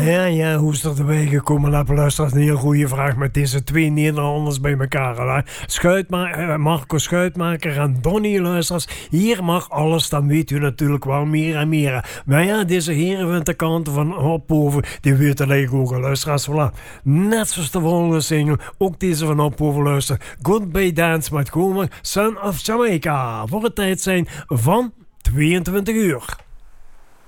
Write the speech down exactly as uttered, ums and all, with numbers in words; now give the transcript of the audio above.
Ja, ja, hoe is dat erbij gekomen? Laat luisteren, dat is een heel goede vraag met deze twee Nederlanders bij elkaar. Hè? Schuitma- Marco Schuitmaker en Donnie luisteraars. Hier mag alles, dan weet u natuurlijk wel meer en meer. Maar ja, deze heren van de kanten van Ophoven, die weten eigenlijk ook, luisteraars. Voilà. Net zoals de volgende single, ook deze van Ophoven luisteren. Goodbye Dance met Gomer, Son of Jamaica. Voor het tijd zijn van tweeëntwintig uur.